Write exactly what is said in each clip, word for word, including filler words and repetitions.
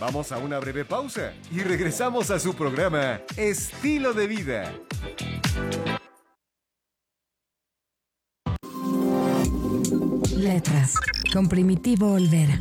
Vamos a una breve pausa y regresamos a su programa Estilo de Vida. Letras, con Primitivo Olvera.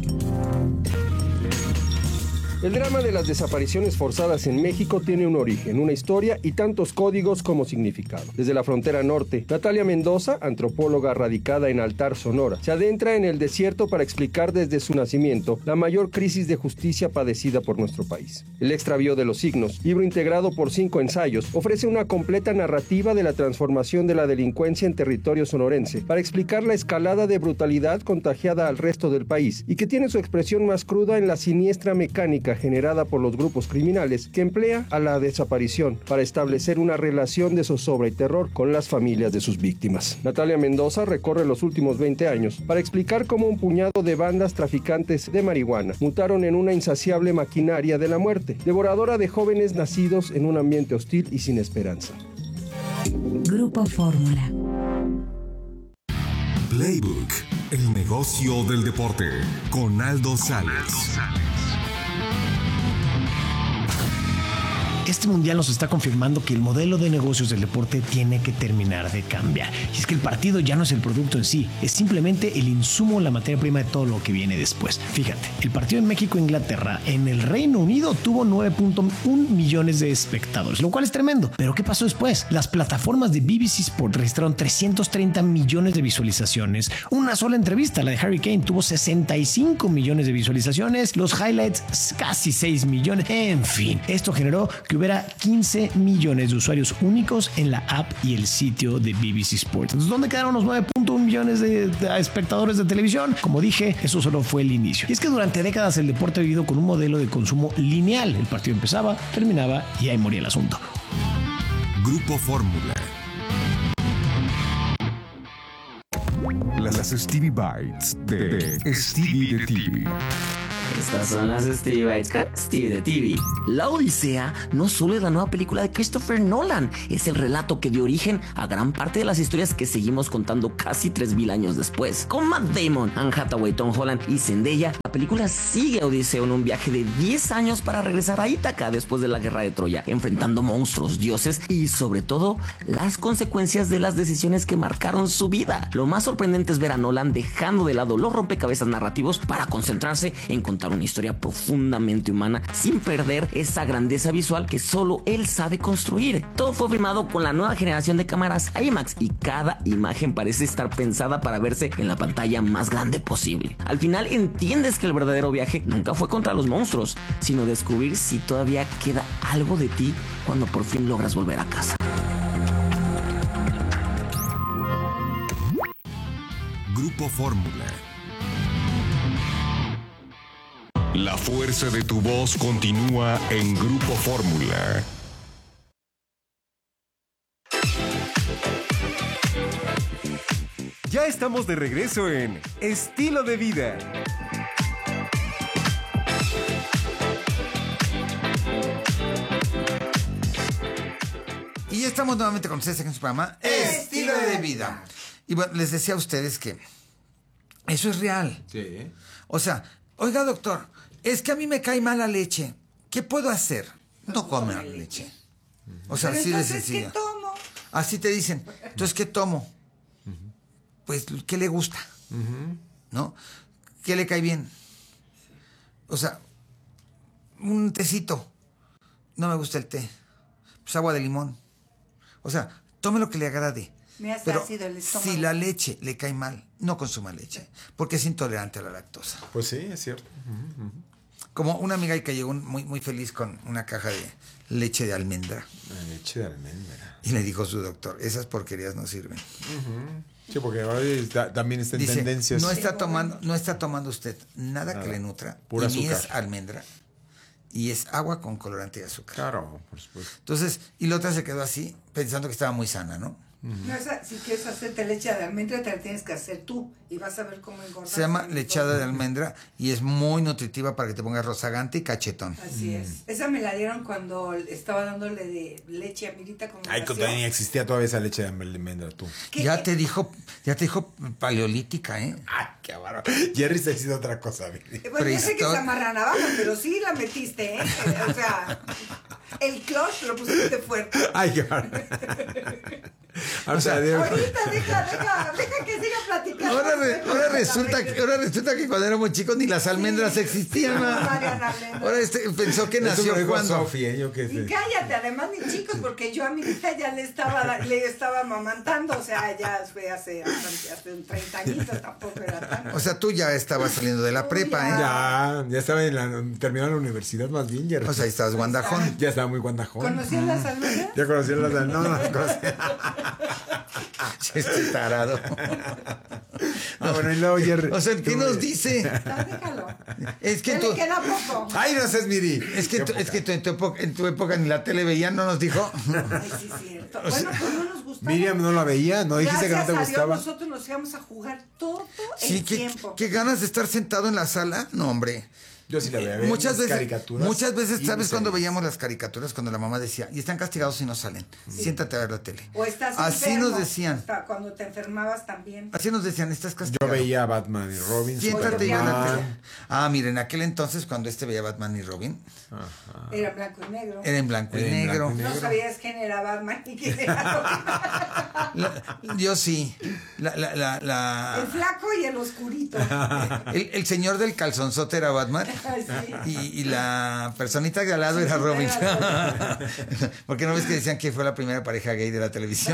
El drama de las desapariciones forzadas en México tiene un origen, una historia y tantos códigos como significado. Desde la frontera norte, Natalia Mendoza, antropóloga radicada en Altar, Sonora, se adentra en el desierto para explicar desde su nacimiento la mayor crisis de justicia padecida por nuestro país. El extravío de los signos, libro integrado por cinco ensayos, ofrece una completa narrativa de la transformación de la delincuencia en territorio sonorense para explicar la escalada de brutalidad contagiada al resto del país y que tiene su expresión más cruda en la siniestra mecánica generada por los grupos criminales que emplea a la desaparición para establecer una relación de zozobra y terror con las familias de sus víctimas. Natalia Mendoza recorre los últimos veinte años para explicar cómo un puñado de bandas traficantes de marihuana mutaron en una insaciable maquinaria de la muerte, devoradora de jóvenes nacidos en un ambiente hostil y sin esperanza. Grupo Fórmula. Playbook, el negocio del deporte, con Aldo Sales. Este mundial nos está confirmando que el modelo de negocios del deporte tiene que terminar de cambiar. Y es que el partido ya no es el producto en sí, es simplemente el insumo, la materia prima de todo lo que viene después. Fíjate, el partido en México-Inglaterra en el Reino Unido tuvo nueve punto uno millones de espectadores, lo cual es tremendo. Pero ¿qué pasó después? Las plataformas de B B C Sport registraron trescientos treinta millones de visualizaciones. Una sola entrevista, la de Harry Kane, tuvo sesenta y cinco millones de visualizaciones. Los highlights, casi seis millones. En fin, esto generó que hubiera quince millones de usuarios únicos en la app y el sitio de B B C Sport. Entonces, ¿dónde quedaron los nueve punto uno millones de, de espectadores de televisión? Como dije, eso solo fue el inicio. Y es que durante décadas el deporte ha vivido con un modelo de consumo lineal. El partido empezaba, terminaba y ahí moría el asunto. Grupo Fórmula. Las Stevie Bites de, de Stevie de T V. Estas son las Stevie Bites con Stevie de T V. La Odisea no solo es la nueva película de Christopher Nolan, es el relato que dio origen a gran parte de las historias que seguimos contando casi tres mil años después. Con Matt Damon, Anne Hathaway, Tom Holland y Zendaya, la película sigue a Odiseo en un viaje de diez años para regresar a Ítaca después de la guerra de Troya, enfrentando monstruos, dioses y sobre todo las consecuencias de las decisiones que marcaron su vida. Lo más sorprendente es ver a Nolan dejando de lado los rompecabezas narrativos para concentrarse en contar una historia profundamente humana sin perder esa grandeza visual que solo él sabe construir. Todo fue filmado con la nueva generación de cámaras IMAX y cada imagen parece estar pensada para verse en la pantalla más grande posible. Al final entiendes que el verdadero viaje nunca fue contra los monstruos, sino descubrir si todavía queda algo de ti cuando por fin logras volver a casa. Grupo Fórmula. La fuerza de tu voz continúa en Grupo Fórmula. Ya estamos de regreso en Estilo de Vida. Y ya estamos nuevamente con ustedes en su programa Estilo de Vida. Y bueno, les decía a ustedes que eso es real. Sí. O sea, oiga, doctor, es que a mí me cae mal la leche. ¿Qué puedo hacer? No comer leche. O sea, así de sencillo. ¿Qué tomo? Así te dicen. Entonces, ¿qué tomo? Pues, ¿qué le gusta? ¿No? ¿Qué le cae bien? O sea, un tecito. No me gusta el té. Pues agua de limón. O sea, tome lo que le agrade. Me hace Pero ácido el estómago. si la leche le cae mal, no consuma leche, porque es intolerante a la lactosa. Pues sí, es cierto. Uh-huh, uh-huh. Como una amiga que llegó muy, muy feliz con una caja de leche de almendra. La leche de almendra. Y le dijo su doctor, esas porquerías no sirven. Uh-huh. Sí, porque ahora está, también está en Dice, tendencias. No está tomando, no está tomando usted nada, nada que le nutra. Pura y ni azúcar. es almendra. Y es agua con colorante y azúcar. Claro, por supuesto. Entonces, y la otra se quedó así, pensando que estaba muy sana, ¿no? No, esa, si quieres hacerte leche de almendra, te la tienes que hacer tú y vas a ver cómo engordar. Se llama lechada de almendra y es muy nutritiva para que te pongas rozagante y cachetón. Así es. Esa me la dieron cuando estaba dándole de leche a Mirita con Ay, que todavía ni existía todavía esa leche de almendra, tú. Ya te dijo, ya te dijo paleolítica, ¿eh? Ay, qué bárbaro. Jerry se hizo otra cosa, Viri. Bueno, yo sé que se amarra navaja, pero sí la metiste, ¿eh? O sea, el clutch lo pusiste fuerte. Ay, qué bárbaro. O sea, ahorita deja, deja, deja que siga platicando. Ahora, re, ahora, resulta, que, ahora resulta que cuando éramos chicos ni las almendras sí, existían. Sí, ahora este, pensó que nació cuando. Sofía, ¿eh? Yo qué sé. Y cállate, además ni chicos, porque yo a mi hija ya le estaba, le estaba amamantando, o sea, ya fue hace, hace treinta añitos, tampoco era tan. O sea, tú ya estabas saliendo de la prepa, ¿eh? Ya, ya estaba en la, terminando la universidad más bien, Jerry. O sea, ahí estabas guandajón. Ya estaba muy guandajón. ¿Conocías las almendras? Ya conocías las almendras. No, no las conocía. Este tarado. Ah, bueno, y luego Jerry. O sea, ¿qué nos dice? No, déjalo. Es que Ya tú. le queda poco. Ay, no seas Miri. Es que, tú, es que tú en, tu época, en tu época ni la tele veían, ¿no nos dijo? Ay, sí, cierto. Bueno, pues no nos gustaba. Miriam no la veía, no dijiste Gracias que no te a Dios, gustaba. nosotros nos íbamos a jugar todo Sí, el ¿qué, tiempo. qué ganas de estar sentado en la sala? No, hombre. Yo sí la veía. veía Muchas veces, caricaturas. muchas veces, y ¿sabes mis cuando series. veíamos las caricaturas? Cuando la mamá decía, y están castigados si no salen. Sí. Siéntate a ver la tele. O estás Así enfermo, nos decían. hasta cuando te enfermabas también. Así nos decían, estás castigado. Yo veía Batman y Robin. Siéntate y ve la Superman. tele. Ah, mira, en aquel entonces, cuando este veía Batman y Robin, Era blanco y negro. era en blanco y Era en negro. blanco y No negro. sabías quién era Batman y quién era La- yo sí. La, la, la, la- el flaco y el oscurito. el, el señor del calzonzote era Batman. Ay, sí. Y, y la personita de al lado era Robin. Porque no ves que decían que fue la primera pareja gay de la televisión.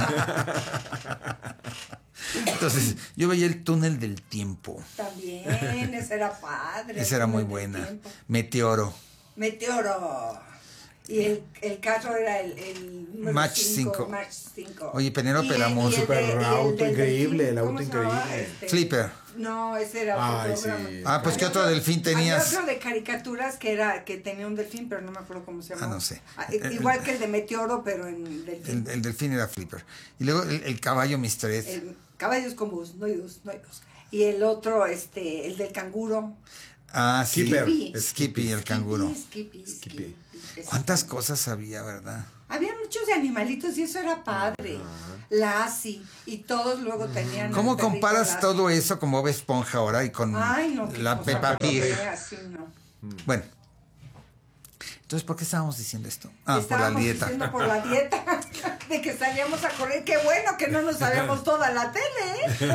Entonces, yo veía el túnel del tiempo. También, esa era padre. Esa era muy Túnel del buena. Tiempo. Meteoro. Meteoro. Y el, el carro era el, el número Match cinco, cinco. Match cinco. Oye, Penélope Y el- Lamour. y el Super de- y el auto del increíble, delfín, el ¿cómo auto se llamaba? increíble. Este, Flipper. No, ese era otro Ay, programa. sí. Ah, pues ¿qué Había otro delfín tenías? Había otro de caricaturas que era que tenía un delfín, pero no me acuerdo cómo se llamaba. Ah, no sé. Ah, i- igual que el de Meteoro, pero en delfín. El, el delfín era Flipper. Y luego el, el caballo mister Ed. El caballos con bus, no hay dos, no hay dos. Y el otro, este, el del canguro. Ah, sí. Skippy. Skippy, el canguro. Skippy, Skippy, Skippy. ¿Cuántas cosas había, verdad? Había muchos de animalitos y eso era padre. Lassie. Y todos luego tenían. ¿Cómo al perrito comparas Lassie. todo eso con Bob Esponja ahora y con Ay, no, qué la cosa Peppa tan Pig? fea, sí, no. Bueno. Entonces, ¿por qué estábamos diciendo esto? Ah, por la Estábamos dieta. diciendo por la dieta, de que salíamos a correr. Qué bueno que no nos sabíamos toda la tele,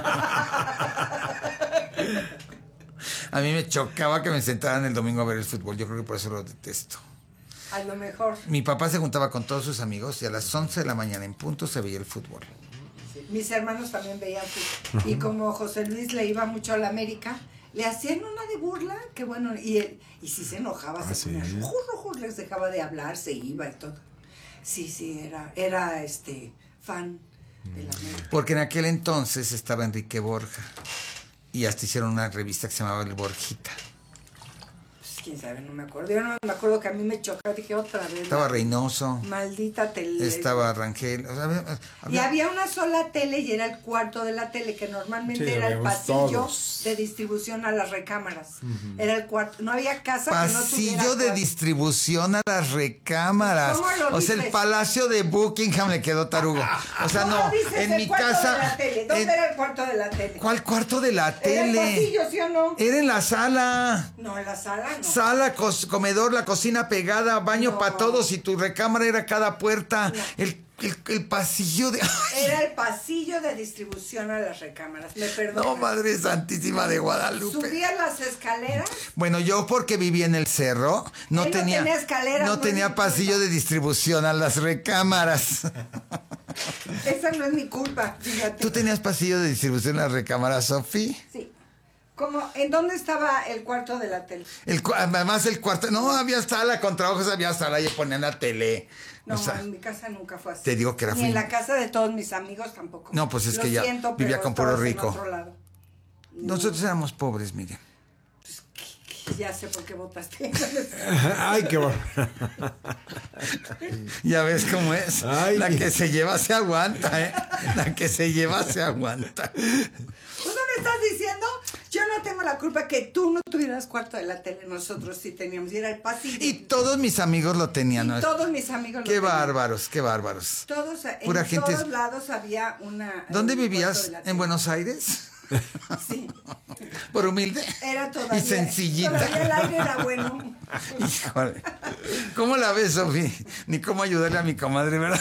¿eh? A mí me chocaba que me sentaran el domingo a ver el fútbol. Yo creo que por eso lo detesto. A lo mejor. Mi papá se juntaba con todos sus amigos y a las once de la mañana en punto se veía el fútbol. Mis hermanos también veían fútbol. Y como José Luis le iba mucho a la América, le hacían una de burla, que bueno, y él, y si se enojaba, Ah, se ponía ¿sí? rojo, rojo, les dejaba de hablar, se iba y todo. Sí, sí, era, era este fan de la América. Porque en aquel entonces estaba Enrique Borja y hasta hicieron una revista que se llamaba El Borjita. Pues quién sabe, no me acuerdo. Yo no me acuerdo que a mí me chocaba, dije otra vez. Estaba la- Reynoso, Maldita tele. estaba Rangel. O sea, había- Y había- había una sola tele y era el cuarto de la tele, que normalmente Sí, era el habíamos pasillo todos. de distribución a las recámaras. Era el cuarto. No había casa que no tuviera Pasillo de cuarto. distribución a las recámaras. ¿Cómo lo O sea, el dices? palacio de Buckingham le quedó tarugo. O sea, ¿Cómo no, dices en el mi cuarto casa. de la tele? ¿Dónde en- era el cuarto de la tele? ¿Cuál cuarto de la Era el tele? pasillo, ¿sí o no? Era en la sala. No, en la sala no. Sala, cos- comedor, la cocina pegada, baño No. para todos y tu recámara era cada puerta. No. El, el, el pasillo de... ¡Ay! Era el pasillo de distribución a las recámaras. Me perdonas. No, Madre Santísima de Guadalupe. Subía las escaleras. Bueno, yo porque vivía en el cerro, no Él no tenía, tenía escaleras, no no tenía es mi pasillo culpa. de distribución a las recámaras. Esa no es mi culpa, fíjate. ¿Tú tenías pasillo de distribución a las recámaras, Sofi? Sí. ¿Cómo? ¿En dónde estaba el cuarto de la tele? El, cu- además el cuarto, no, había sala, con trabajos había sala y ponían la tele. No, O sea, en mi casa nunca fue así. te digo que era Ni fin- en la casa de todos mis amigos tampoco. No, pues es Lo que ya siento, vivía pero con puro estabas en rico. otro lado. nosotros éramos pobres, Miriam. Ya sé por qué votaste. Ay, qué bueno. Ya ves cómo es. Ay. La que se lleva se aguanta, ¿eh? La que se lleva se aguanta. ¿Tú no me estás diciendo? Yo no tengo la culpa que tú no tuvieras cuarto de la tele. Nosotros sí teníamos. Y era el pasillo. Y todos mis amigos lo tenían, Y ¿no? todos mis amigos lo Qué tenían. bárbaros, qué bárbaros. Todos, Pura en gente- todos lados había una... ¿Dónde un cuarto vivías? de la ¿En tele. Buenos Aires? Sí. Por humilde. Era todavía... Y sencillita. Todavía el aire era bueno. Híjole. ¿Cómo la ves, Sofía? Ni cómo ayudarle a mi comadre, ¿verdad?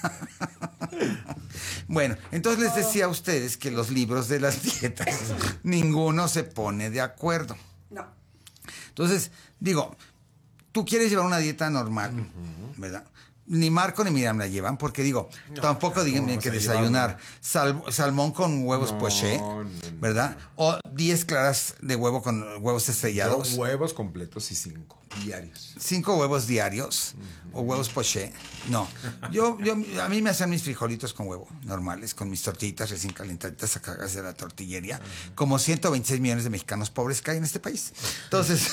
Bueno, entonces les decía a ustedes que los libros de las dietas, ninguno se pone de acuerdo. No. Entonces, digo, tú quieres llevar una dieta normal, ¿verdad? Ni Marco ni Miriam la llevan, porque digo, tampoco digan vamos que a desayunar sal- salmón con huevos No, poché, no, no. ¿verdad? O diez claras de huevo con huevos estrellados. Dos huevos completos y cinco diarios. Cinco huevos diarios o huevos poché. No, yo, yo, a mí me hacen mis frijolitos con huevo, normales, con mis tortillitas recién calentaditas sacadas de la tortillería, como ciento veintiséis millones de mexicanos pobres que hay en este país. Entonces,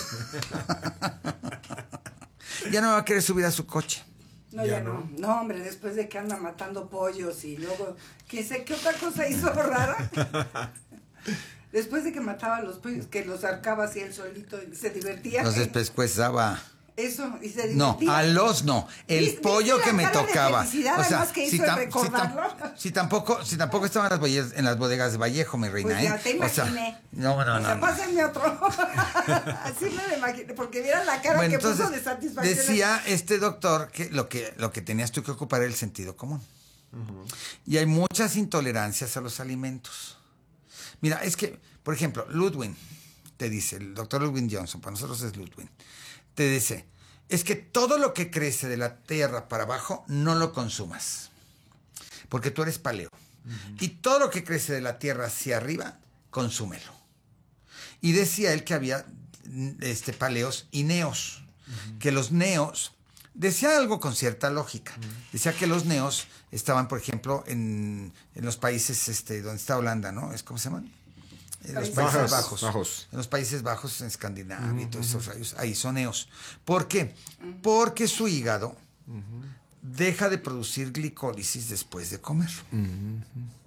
ya no va a querer subir a su coche. No, ya, ya no. no. No, hombre, después de que anda matando pollos y luego, ¿qué sé qué otra cosa hizo rara? Después de que mataba a los pollos, que los arcaba así él solito y se divertía. Los despescuezaba. Eso, y se No, divertía. a los no. El ¿Viste pollo la que me cara de tocaba. felicidad, además, que hizo tam- de recordarlo? tam- si tampoco, si tampoco estaban las bodegas- en las bodegas de Vallejo, mi reina, Pues ya ¿eh? te O sea, imaginé. no, no, O no. sea, no. pásenme otro. Así me lo imaginé, porque vieran la cara Bueno, que entonces, puso de satisfacción. decía este doctor que lo que lo que tenías tú que ocupar era el sentido común. Y hay muchas intolerancias a los alimentos. Mira, es que, por ejemplo, Ludwig te dice, el doctor Ludwig Johnson, para nosotros es Ludwig, te dice, es que todo lo que crece de la tierra para abajo no lo consumas, porque tú eres paleo. Uh-huh. Y todo lo que crece de la tierra hacia arriba, consúmelo. Y decía él que había este, paleos y neos, uh-huh. que los neos, decía algo con cierta lógica, uh-huh. decía que los neos estaban, por ejemplo, en, en los países este, donde está Holanda, ¿no? ¿Es cómo se llaman? En los Países Bajos. Bajos. Bajos. En los Países Bajos, en Escandinavia uh-huh. y todos esos rayos, ahí son neos. ¿Por qué? Uh-huh. Porque su hígado uh-huh. deja de producir glicólisis después de comer. Uh-huh.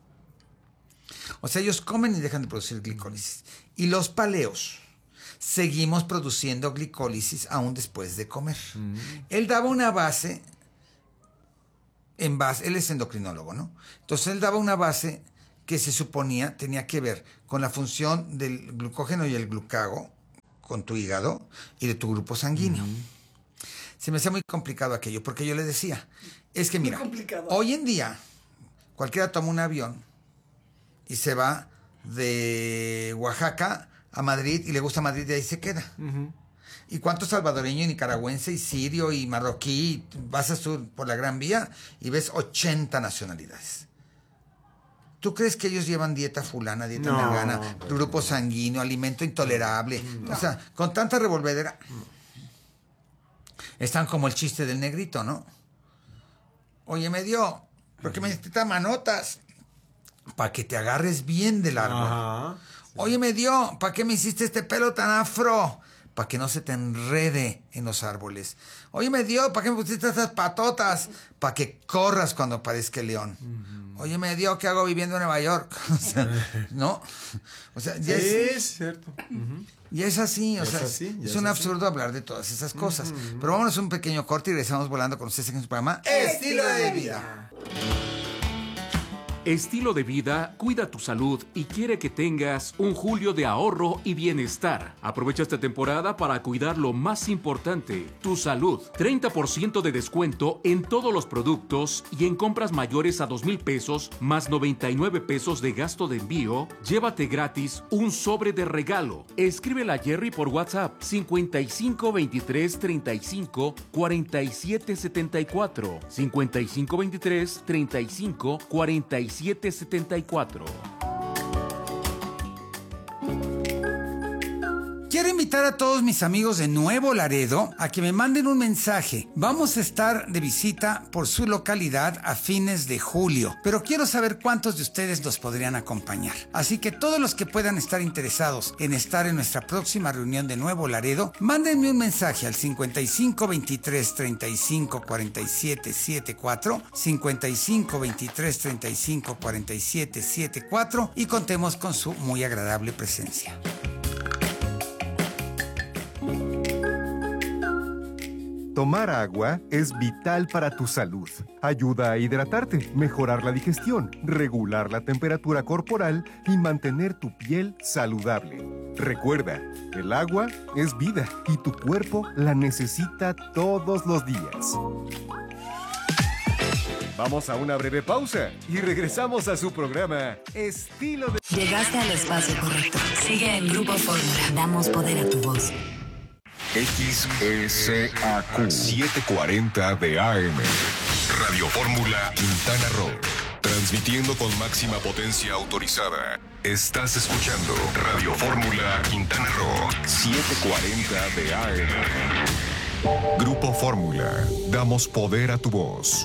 O sea, ellos comen y dejan de producir glicólisis. Y los paleos seguimos produciendo glicólisis aún después de comer. Uh-huh. Él daba una base, en base, él es endocrinólogo, ¿no? Entonces él daba una base que se suponía tenía que ver con la función del glucógeno y el glucago con tu hígado y de tu grupo sanguíneo. Uh-huh. Se me hacía muy complicado aquello, porque yo le decía, es que mira, hoy en día cualquiera toma un avión y se va de Oaxaca a Madrid y le gusta Madrid y ahí se queda. Uh-huh. ¿Y cuánto salvadoreño y nicaragüense y sirio y marroquí vas a sur por la Gran Vía y ves ochenta nacionalidades? ¿Tú crees que ellos llevan dieta fulana, dieta no, vegana, grupo sanguíneo, alimento intolerable? No. O sea, con tanta revolvedera. No. Están como el chiste del negrito, ¿no? Oye, me dio, ¿por qué me diste manotas? Para que te agarres bien del árbol. Ajá, sí. Oye, me dio, ¿para qué me hiciste este pelo tan afro? Para que no se te enrede en los árboles. Oye, me dio, ¿para qué me pusiste estas patotas? Para que corras cuando aparezca el león. Uh-huh. Oye, me dio, ¿qué hago viviendo en Nueva York? O sea, ¿no? O sea, ya sí, es, es cierto. Uh-huh. Y es así, o es sea, así, es, es es un así. absurdo hablar de todas esas cosas. Uh-huh. Pero vámonos a un pequeño corte y regresamos volando con ustedes en su programa Estilo de Vida. Estilo de Vida cuida tu salud y quiere que tengas un julio de ahorro y bienestar. Aprovecha esta temporada para cuidar lo más importante, tu salud. treinta por ciento de descuento en todos los productos y en compras mayores a dos mil pesos más noventa y nueve pesos de gasto de envío. Llévate gratis un sobre de regalo. Escríbele a Jerry por WhatsApp cincuenta y cinco veintitrés treinta y cinco cuarenta y siete setenta y cuatro. cincuenta y cinco veintitrés treinta y cinco cuarenta y siete setenta y cuatro. Quiero invitar a todos mis amigos de Nuevo Laredo a que me manden un mensaje. Vamos a estar de visita por su localidad a fines de julio, pero quiero saber cuántos de ustedes nos podrían acompañar. Así que todos los que puedan estar interesados en estar en nuestra próxima reunión de Nuevo Laredo, mándenme un mensaje al cincuenta y cinco veintitrés treinta y cinco cuarenta y siete setenta y cuatro, cincuenta y cinco veintitrés treinta y cinco cuarenta y siete setenta y cuatro y contemos con su muy agradable presencia. Tomar agua es vital para tu salud. Ayuda a hidratarte, mejorar la digestión, regular la temperatura corporal y mantener tu piel saludable. Recuerda, el agua es vida y tu cuerpo la necesita todos los días. Vamos a una breve pausa y regresamos a su programa Estilo de... Llegaste al espacio correcto. Sigue en Grupo Fórmula. Damos poder a tu voz. X S A Q setecientos cuarenta de A M Radio Fórmula Quintana Roo. Transmitiendo con máxima potencia autorizada. Estás escuchando Radio Fórmula Quintana Roo setecientos cuarenta de A M. Grupo Fórmula. Damos poder a tu voz.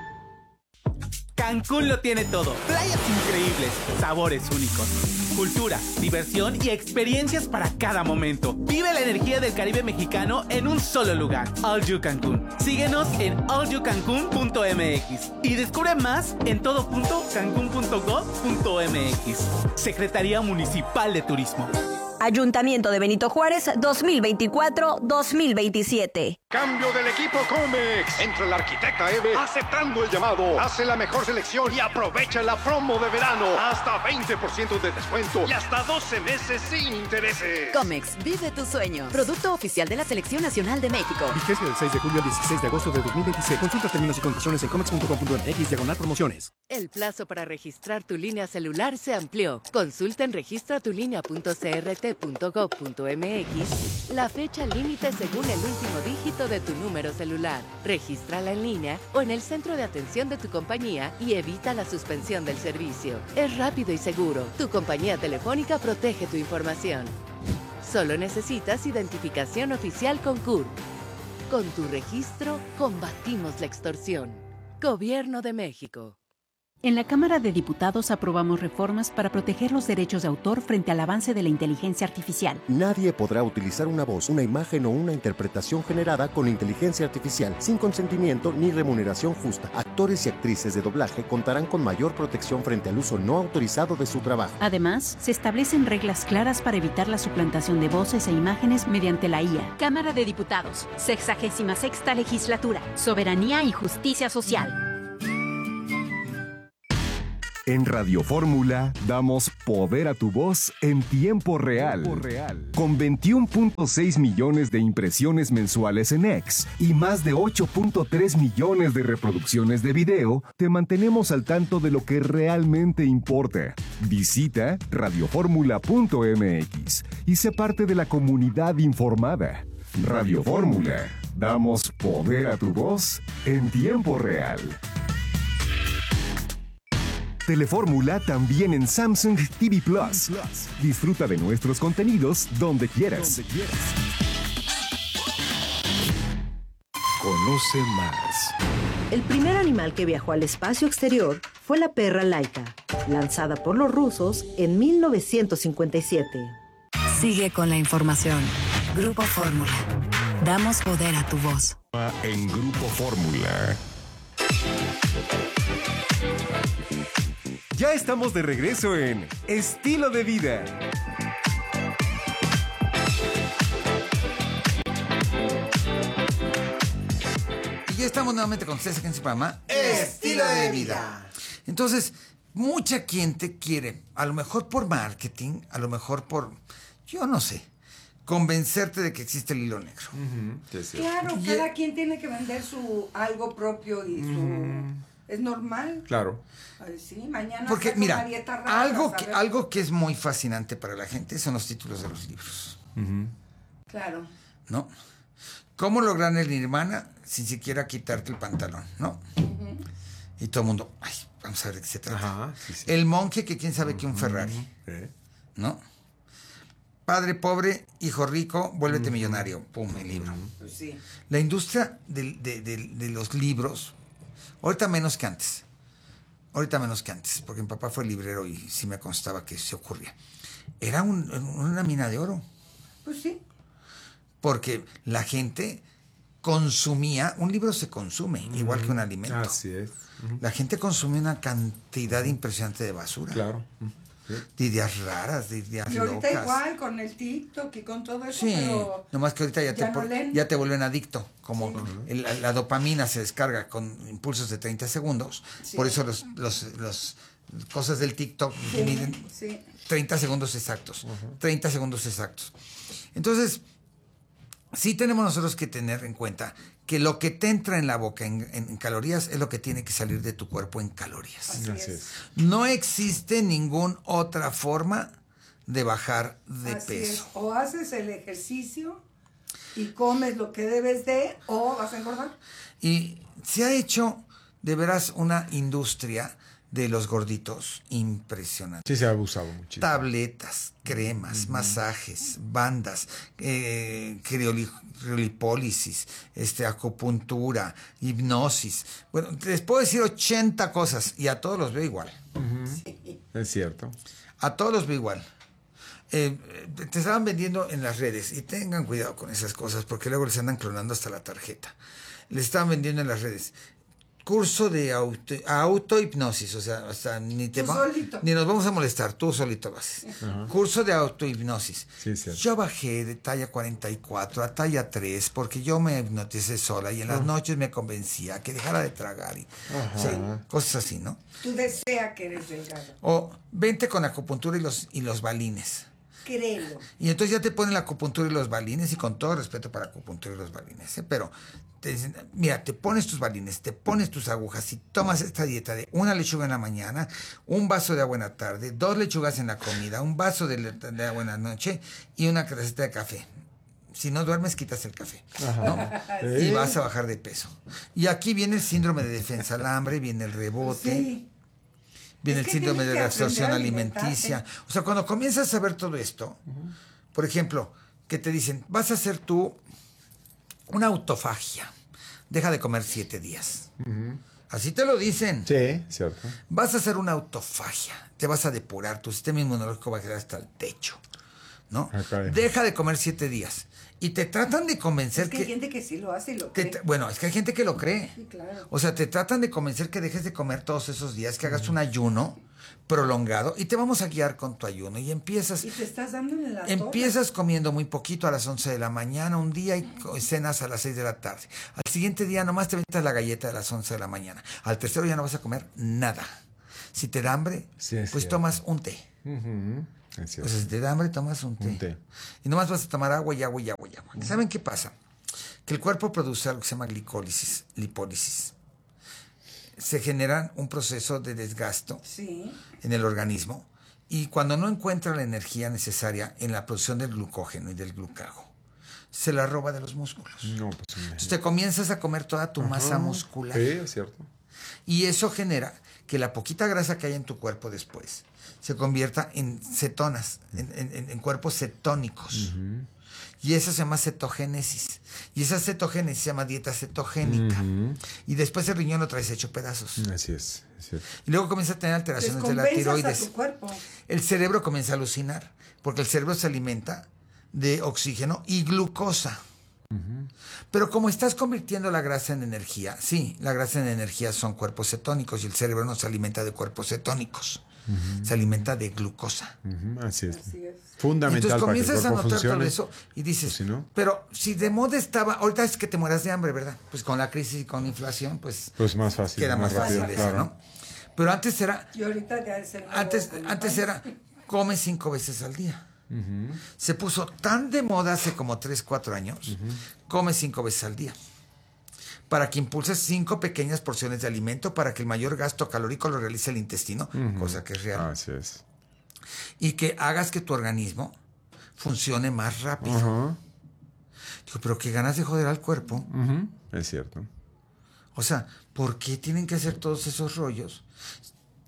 Cancún lo tiene todo. Playas increíbles, sabores únicos, cultura, diversión y experiencias para cada momento. Vive la energía del Caribe mexicano en un solo lugar. All You Cancún. Síguenos en all you cancún punto m x y descubre más en todo punto cancún punto gov punto m x. Secretaría Municipal de Turismo. Ayuntamiento de Benito Juárez dos mil veinticuatro dos mil veintisiete. Cambio del equipo Comex. Entra la arquitecta Eve aceptando el llamado. Hace la mejor selección y aprovecha la promo de verano. Hasta veinte por ciento de descuento y hasta doce meses sin intereses. Comex, vive tu sueño. Producto oficial de la Selección Nacional de México. Vigencia del seis de julio al dieciséis de agosto de dos mil veintiséis. Consulta términos y condiciones en comex punto com punto m x diagonal promociones. El plazo para registrar tu línea celular se amplió. Consulta en registra tu línea punto c r t punto gov punto m x la fecha límite según el último dígito de tu número celular. Regístrala en línea o en el centro de atención de tu compañía y evita la suspensión del servicio. Es rápido y seguro. Tu compañía telefónica protege tu información. Solo necesitas identificación oficial con C U R. Con tu registro, combatimos la extorsión. Gobierno de México. En la Cámara de Diputados aprobamos reformas para proteger los derechos de autor frente al avance de la inteligencia artificial. Nadie podrá utilizar una voz, una imagen o una interpretación generada con inteligencia artificial sin consentimiento ni remuneración justa. Actores y actrices de doblaje contarán con mayor protección frente al uso no autorizado de su trabajo. Además, se establecen reglas claras para evitar la suplantación de voces e imágenes mediante la I A. Cámara de Diputados, sexagésima sexta legislatura, soberanía y justicia social. En Radio Fórmula damos poder a tu voz en tiempo real. Con veintiuno punto seis millones de impresiones mensuales en X y más de ocho punto tres millones de reproducciones de video, te mantenemos al tanto de lo que realmente importa. Visita radio fórmula punto m x y sé parte de la comunidad informada. Radio Fórmula, damos poder a tu voz en tiempo real. Telefórmula también en Samsung T V Plus. Disfruta de nuestros contenidos donde quieras. Conoce más. El primer animal que viajó al espacio exterior fue la perra Laika, lanzada por los rusos en mil novecientos cincuenta y siete. Sigue con la información. Grupo Fórmula. Damos poder a tu voz. En Grupo Fórmula. Ya estamos de regreso en Estilo de Vida. Y ya estamos nuevamente con ustedes aquí en su programa Estilo de Vida. Entonces, mucha gente quiere, a lo mejor por marketing, a lo mejor por, yo no sé, convencerte de que existe el hilo negro. Uh-huh. Sí, claro, y cada quien tiene que vender su algo propio y su... Uh-huh. ¿Es normal? Claro. Ay, sí, mañana porque mira, rara, algo que, algo que es muy fascinante para la gente son los títulos de los libros. Uh-huh. Claro. ¿No? ¿Cómo lograr el nirvana sin siquiera quitarte el pantalón? ¿No? Uh-huh. Y todo el mundo, ay, vamos a ver de qué se trata. Ajá, sí, sí. El monje que quién sabe uh-huh. que un Ferrari. ¿No? Padre pobre, hijo rico, vuélvete uh-huh. millonario. Pum, el libro. Pues sí. La industria de, de, de, de los libros, ahorita menos que antes. Ahorita menos que antes, porque mi papá fue librero y sí me constaba que se ocurría. Era un, una mina de oro. Pues sí. Porque la gente consumía, un libro se consume, uh-huh. igual que un alimento. Así es. Uh-huh. La gente consume una cantidad impresionante de basura. Claro. Uh-huh. Sí. De ideas raras, de ideas y ahorita locas. Igual con el TikTok y con todo eso, sí, pero nomás que ahorita ya, ya, te, no por, ya te vuelven adicto. Como sí. el, la, la dopamina se descarga con impulsos de treinta segundos. Sí. Por eso los, los, los cosas del TikTok sí. miden sí. treinta segundos exactos. Uh-huh. treinta segundos exactos. Entonces, sí tenemos nosotros que tener en cuenta que lo que te entra en la boca en, en, en calorías es lo que tiene que salir de tu cuerpo en calorías. Así es. No existe ninguna otra forma de bajar de Así peso. Es. O haces el ejercicio y comes lo que debes de, o vas a engordar. Y se ha hecho de veras una industria de los gorditos impresionante. Sí, se ha abusado muchísimo. Tabletas, cremas, uh-huh. masajes, bandas, eh, crioli, criolipólisis, este, acupuntura, hipnosis. Bueno, les puedo decir ochenta cosas y a todos los veo igual. Uh-huh. Sí. Es cierto. A todos los veo igual. Eh, te estaban vendiendo en las redes y tengan cuidado con esas cosas porque luego les andan clonando hasta la tarjeta. Les estaban vendiendo en las redes. Curso de auto, autohipnosis, o sea, hasta ni te va, ni nos vamos a molestar, tú solito lo haces. Uh-huh. Curso de autohipnosis. Sí, sí. Yo bajé de talla cuarenta y cuatro a talla tres porque yo me hipnoticé sola y en las uh-huh. noches me convencía que dejara de tragar y uh-huh. o sea, cosas así, ¿no? Tú deseas que eres delgado. O vente con acupuntura y los, y los balines. Créelo. Y entonces ya te ponen la acupuntura y los balines, y con todo respeto para acupuntura y los balines, ¿eh? Pero te dicen, mira, te pones tus balines, te pones tus agujas y tomas esta dieta de una lechuga en la mañana, un vaso de agua en la tarde, dos lechugas en la comida, un vaso de, de agua en la noche y una receta de café. Si no duermes, quitas el café, ¿no? ¿Eh? Y vas a bajar de peso. Y aquí viene el síndrome de defensa al hambre, viene el rebote. Sí. Viene es el síndrome de la absorción alimenticia. O sea, cuando comienzas a ver todo esto, uh-huh. por ejemplo, que te dicen, vas a hacer tú una autofagia. Deja de comer siete días. Uh-huh. Así te lo dicen. Sí, cierto. Vas a hacer una autofagia. Te vas a depurar. Tu sistema inmunológico va a quedar hasta el techo, ¿no? Okay. Deja de comer siete días. Y te tratan de convencer es que... que... hay gente que sí lo hace y lo cree. Te, bueno, es que hay gente que lo cree. Sí, claro. O sea, te tratan de convencer que dejes de comer todos esos días, que hagas un ayuno prolongado y te vamos a guiar con tu ayuno. Y empiezas... Y te estás dando en la Empiezas torre. comiendo muy poquito a las once de la mañana un día y cenas a las seis de la tarde. Al siguiente día nomás te metes la galleta de las once de la mañana. Al tercero ya no vas a comer nada. Si te da hambre, sí, pues cierto. Tomas un té. Uh-huh. O sea, si te da hambre, tomas un té. un té. Y nomás vas a tomar agua y agua y agua y agua. ¿Saben qué pasa? Que el cuerpo produce algo que se llama glicólisis, lipólisis. Se genera un proceso de desgasto sí. en el organismo. Y cuando no encuentra la energía necesaria en la producción del glucógeno y del glucago, se la roba de los músculos. No, pues, Entonces te comienzas a comer toda tu Ajá. masa muscular. Sí, es cierto. Y eso genera que la poquita grasa que hay en tu cuerpo después se convierta en cetonas, en, en, en cuerpos cetónicos. Uh-huh. Y eso se llama cetogénesis. Y esa cetogénesis se llama dieta cetogénica. Uh-huh. Y después el riñón lo traes hecho pedazos. Así es. Así es. Y luego comienza a tener alteraciones de la tiroides. A tu cuerpo. El cerebro comienza a alucinar, porque el cerebro se alimenta de oxígeno y glucosa. Uh-huh. Pero como estás convirtiendo la grasa en energía, sí, la grasa en energía son cuerpos cetónicos y el cerebro no se alimenta de cuerpos cetónicos. Uh-huh. Se alimenta de glucosa. Uh-huh. Así es. Así es. Fundamental. Entonces comienzas para que el a notar funcione. todo eso y dices, pues si no, pero si de moda estaba, ahorita es que te mueras de hambre, ¿verdad? Pues con la crisis y con la inflación, pues, pues más fácil, queda más, más rápido, fácil claro. eso, ¿no? Pero antes era, y ahorita ya es el antes, antes era, come cinco veces al día. Uh-huh. Se puso tan de moda hace como tres, cuatro años, uh-huh. come cinco veces al día. Para que impulses cinco pequeñas porciones de alimento para que el mayor gasto calórico lo realice el intestino, uh-huh. cosa que es real. Así es. Y que hagas que tu organismo funcione más rápido. Uh-huh. Digo, pero qué ganas de joder al cuerpo. Uh-huh. Es cierto. O sea, ¿por qué tienen que hacer todos esos rollos?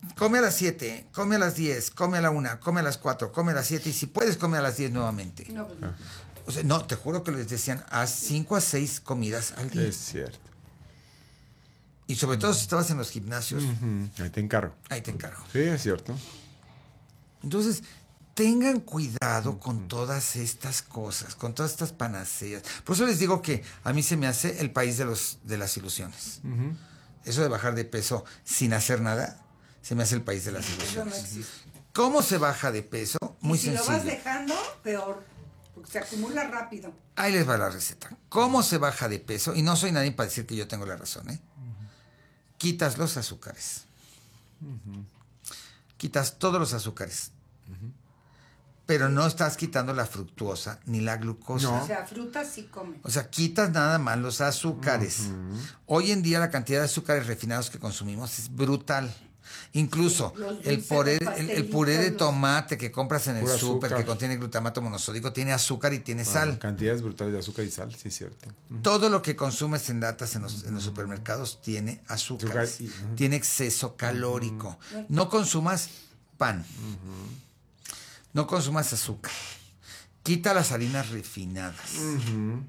come a las siete, come a las diez, come a la una, come a las cuatro, come a las siete y si puedes come a las diez nuevamente. No, pues no. O sea, no, te juro que les decían, haz cinco a seis comidas al día. Es cierto. Y sobre todo si estabas en los gimnasios. Uh-huh. Ahí te encargo. Ahí te encargo. Sí, es cierto. Entonces, tengan cuidado uh-huh. con todas estas cosas, con todas estas panaceas. Por eso les digo que a mí se me hace el país de los de las ilusiones. Uh-huh. Eso de bajar de peso sin hacer nada, se me hace el país de las ilusiones. Eso no existe. ¿Cómo se baja de peso? Muy y si sencillo. lo vas dejando, peor, porque se acumula rápido. Ahí les va la receta. ¿Cómo se baja de peso? Y no soy nadie para decir que yo tengo la razón, ¿eh? Uh-huh. Quitas los azúcares. Uh-huh. Quitas todos los azúcares. Uh-huh. Pero no estás quitando la fructuosa ni la glucosa. No. O sea, frutas sí comen. O sea, quitas nada más los azúcares. Uh-huh. Hoy en día la cantidad de azúcares refinados que consumimos es brutal. Incluso sí, el, puré, el, el puré de tomate que compras en el súper, que contiene glutamato monosódico, tiene azúcar y tiene bueno, sal. Cantidades brutales de azúcar y sal, sí es cierto. Uh-huh. Todo lo que consumes en latas en los, en los supermercados tiene azúcar, y, uh-huh. tiene exceso calórico. Uh-huh. No consumas pan. Uh-huh. No consumas azúcar. Quita las harinas refinadas. Uh-huh.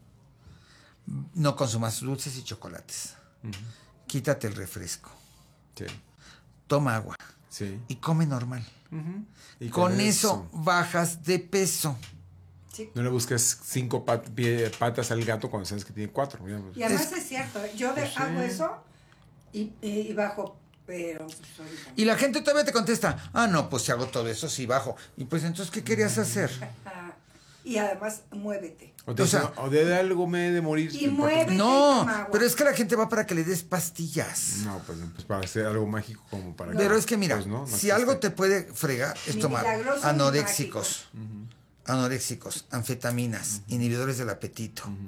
No consumas dulces y chocolates. Uh-huh. Quítate el refresco. Sí. Toma agua. Sí. Y come normal. Uh-huh. Y con, con eso, eso bajas de peso. Sí. No le busques cinco pat- patas al gato cuando sabes que tiene cuatro. Y además es, es cierto. Yo de, sí. hago eso y, y bajo. Pero, y la gente todavía te contesta, ah, no, pues si hago todo eso, sí bajo. Y pues entonces, ¿qué querías hacer? Y además, muévete. O, te o sea, o de algo me he de morir. Y muévete. No, pero es que la gente va para que le des pastillas. No, pues, pues para hacer algo mágico como para... No. Pero es que mira, pues no, no si algo te puede fregar es Mi tomar anoréxicos, uh-huh. anoréxicos, anfetaminas, uh-huh. inhibidores del apetito, uh-huh.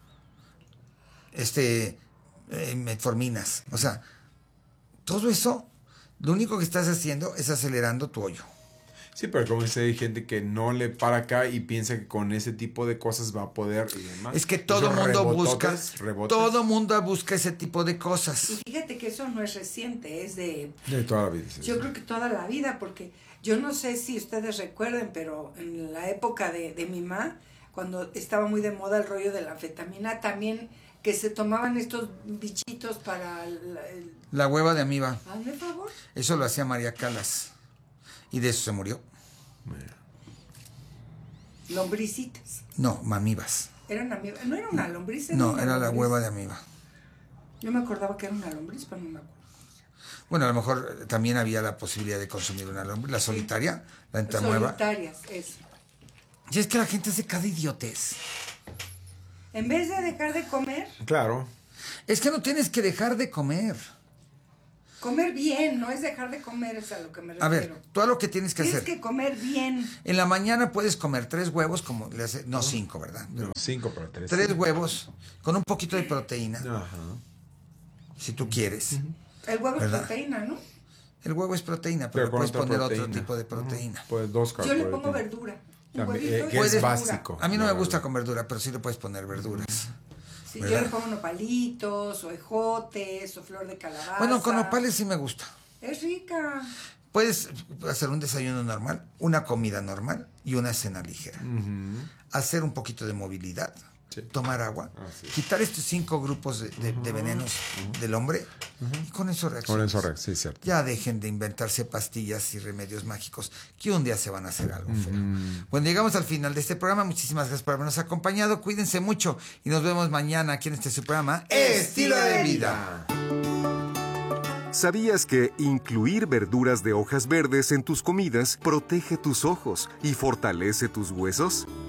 este, eh, metforminas, o sea... Todo eso, lo único que estás haciendo es acelerando tu hoyo. Sí, pero como dice, hay gente que no le para acá y piensa que con ese tipo de cosas va a poder y demás. Es que todo mundo busca, rebotes. todo mundo busca ese tipo de cosas. Y fíjate que eso no es reciente, es de... De toda la vida. Sí, yo sí. creo que toda la vida, porque yo no sé si ustedes recuerden, pero en la época de, de mi mamá, cuando estaba muy de moda el rollo de la anfetamina, también... que se tomaban estos bichitos para... El, el... La hueva de amiba. Hazme favor. Eso lo hacía María Calas. Y de eso se murió. Lombricitas. No, mamibas. Eran amibas. No era una lombriz. Era no, una era lombriz. La hueva de amiba. Yo me acordaba que era una lombriz, pero no me acuerdo. Bueno, a lo mejor también había la posibilidad de consumir una lombriz. La solitaria, sí. La entamueva. Solitarias, eso. Y es que la gente hace cada idiotez. En vez de dejar de comer. Claro. Es que no tienes que dejar de comer. Comer bien, no es dejar de comer, es a lo que me refiero. A ver, todo lo que tienes que tienes hacer. Tienes que comer bien. En la mañana puedes comer tres huevos, como le hace, no cinco, ¿verdad? No, cinco, pero tres. Tres huevos con un poquito de proteína. Ajá. Si tú quieres. Uh-huh. El huevo ¿verdad? es proteína, ¿no? El huevo es proteína, pero, pero puedes poner proteína. Otro tipo de proteína. Uh-huh. Pues dos Yo le pongo verdura. También, eh, que es básico. A mí no me gusta con verdura, pero sí le puedes poner verduras. Sí, yo le pongo nopalitos, o ejotes, o flor de calabaza. Bueno, con nopales sí me gusta. Es rica. Puedes hacer un desayuno normal, una comida normal y una cena ligera. Uh-huh. Hacer un poquito de movilidad, sí. Tomar agua, ah, sí. Quitar estos cinco grupos de, de, uh-huh. de venenos uh-huh. del hombre uh-huh. y con eso reaccionas. Con eso reaccionas, sí, cierto. Ya dejen de inventarse pastillas y remedios mágicos que un día se van a hacer algo uh-huh. feo. Bueno, llegamos al final de este programa. Muchísimas gracias por habernos acompañado. Cuídense mucho y nos vemos mañana aquí en este su programa Estilo de Vida. ¿Sabías que incluir verduras de hojas verdes en tus comidas protege tus ojos y fortalece tus huesos?